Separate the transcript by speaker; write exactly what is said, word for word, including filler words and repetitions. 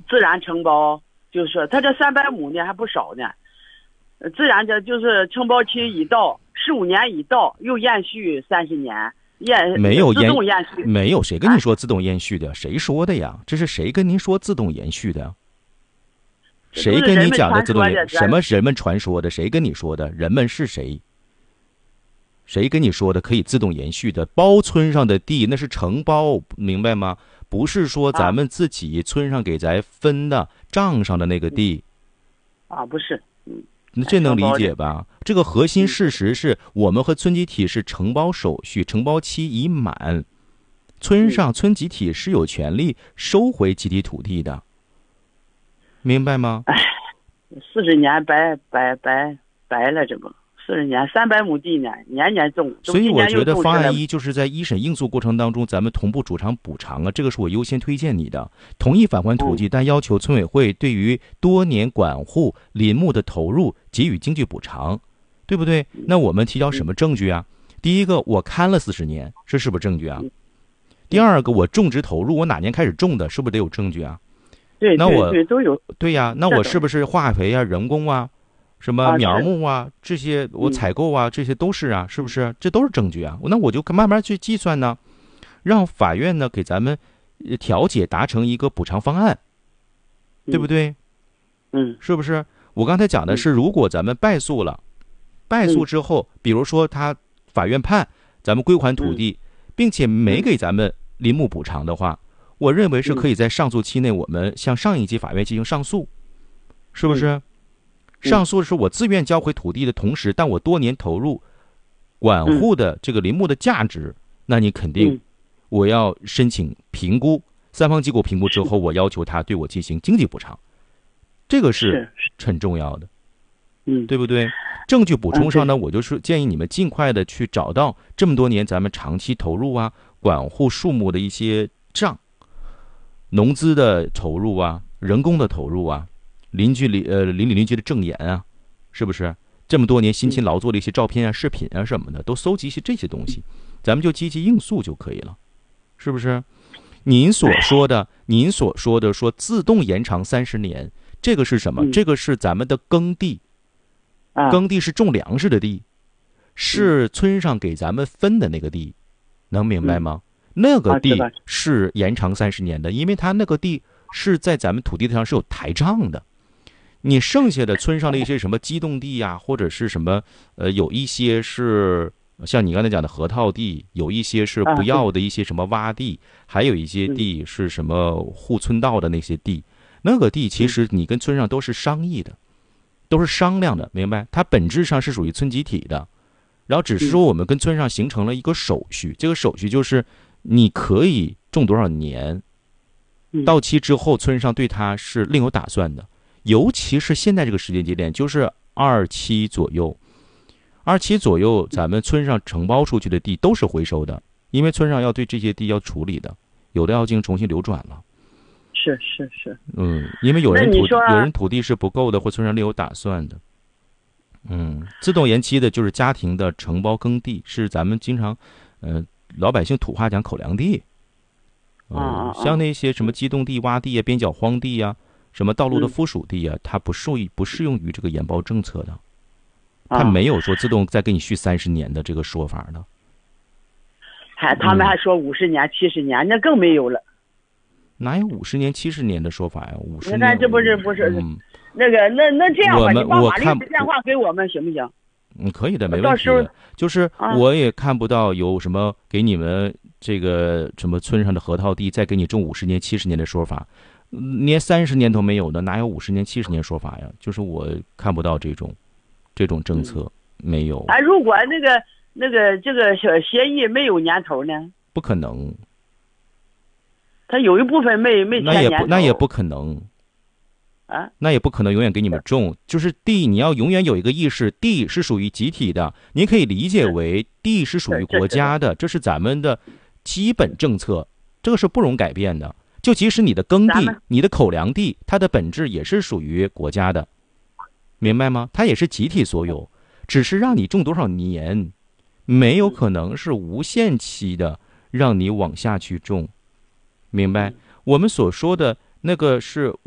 Speaker 1: 自然承包，就是说他这三百亩呢还不少呢。呃自然这就是承包期已到，十五年已到，又延续三十年，延
Speaker 2: 没有
Speaker 1: 自动延续。
Speaker 2: 没有谁跟你说自动延续的？谁说的呀？这是谁跟您说自动延续的？谁跟你讲的自动延？什么人们传说的？谁跟你说的？人们是谁？谁跟你说的可以自动延续的？包村上的地那是承包，明白吗？不是说咱们自己村上给咱分的账上的那个地。
Speaker 1: 啊，不是，嗯。
Speaker 2: 那这能理解吧？这个核心事实是我们和村集体是承包手续，承包期已满，村上村集体是有权利收回集体土地的，明白吗？
Speaker 1: 哎，四十年白白白白了，这不四十年三百亩地呢，年年种。
Speaker 2: 所以我觉得方案一就是在一审应诉过程当中，咱们同步主张补偿啊，这个是我优先推荐你的。同意返还土地，但要求村委会对于多年管护林木的投入给予经济补偿，对不对？那我们提交什么证据啊？第一个，我看了四十年，这是不是证据啊？第二个，我种植投入，我哪年开始种的，是不是得有证据啊？
Speaker 1: 对，
Speaker 2: 那我
Speaker 1: 对都有。
Speaker 2: 对呀，那我是不是化肥啊、人工啊？什么苗木啊，这些我采购啊，这些都是啊，是不是？这都是证据啊。那我就慢慢去计算呢，让法院呢给咱们调解，达成一个补偿方案，对不对？
Speaker 1: 嗯，
Speaker 2: 是不是？我刚才讲的是，如果咱们败诉了，败诉之后，比如说他法院判咱们归还土地，并且没给咱们林木补偿的话，我认为是可以在上诉期内，我们向上一级法院进行上诉，是不是？上诉是我自愿交回土地的同时，但我多年投入管护的这个林木的价值，那你肯定我要申请评估，三方机构评估之后，我要求他对我进行经济补偿，这个是很重要的，
Speaker 1: 嗯，
Speaker 2: 对不对？证据补充上呢，我就是建议你们尽快的去找到这么多年咱们长期投入啊、管护树木的一些账，农资的投入啊、人工的投入啊。邻居里呃邻里邻居的证言啊，是不是这么多年辛勤劳作的一些照片啊、视频啊什么的，都搜集一些这些东西，咱们就积极应诉就可以了，是不是？您所说的，您所说的说自动延长三十年，这个是什么？这个是咱们的耕地，耕地是种粮食的地，是村上给咱们分的那个地，能明白吗？那个地是延长三十年的，因为它那个地是在咱们土地上是有台账的。你剩下的村上的一些什么机动地呀、啊，或者是什么呃，有一些是像你刚才讲的河套地，有一些是不要的一些什么洼地，还有一些地是什么护村道的那些地，那个地其实你跟村上都是商议的，都是商量的，明白？它本质上是属于村集体的，然后只是说我们跟村上形成了一个手续，这个手续就是你可以种多少年，到期之后村上对它是另有打算的。尤其是现在这个时间节点，就是二期左右，二期左右，咱们村上承包出去的地都是回收的，因为村上要对这些地要处理的，有的要进行重新流转了。
Speaker 1: 是是是，
Speaker 2: 嗯，因为有人土有人土地是不够的，或村上另有打算的。嗯，自动延期的就是家庭的承包耕地，是咱们经常，呃，老百姓土话讲口粮地。嗯，像那些什么机动地、洼地啊、边角荒地啊。什么道路的附属地啊，它不适不适用于这个延包政策的，它没有说自动再给你续三十年的这个说法的。
Speaker 1: 还他们还说五十年、七十年，那更没有了。
Speaker 2: 哪有五十年、七十年的说法呀？五十年，
Speaker 1: 你看这不是不是、嗯、那个那那这样吧，你把法律电话给我们行不行？
Speaker 2: 嗯，可以的，没问题的。就是我也看不到有什么给你们这个什么村上的河套地再给你种五十年、七十年的说法。连三十年都没有的，哪有五十年、七十年说法呀？就是我看不到这种，这种政策、嗯、没有。
Speaker 1: 啊，如果那个那个这个协议没有年头呢？
Speaker 2: 不可能。
Speaker 1: 它有一部分没没
Speaker 2: 那也不那也不可能。
Speaker 1: 啊，
Speaker 2: 那也不可能永远给你们种。就是地，你要永远有一个意识，地是属于集体的，你可以理解为地是属于国家的，这是咱们的基本政策，这个是不容改变的。就即使你的耕地、你的口粮地，它的本质也是属于国家的，明白吗？它也是集体所有，只是让你种多少年，没有可能是无限期的让你往下去种，明白？我们所说的那个是